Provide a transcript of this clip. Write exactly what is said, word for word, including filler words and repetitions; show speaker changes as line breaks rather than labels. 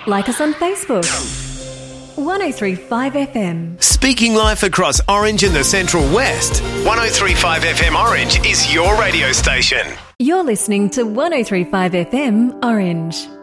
Like us on Facebook. one oh three point five F M.
Speaking life across Orange and the Central West. one oh three point five F M Orange is your radio station.
You're listening to one oh three point five F M Orange.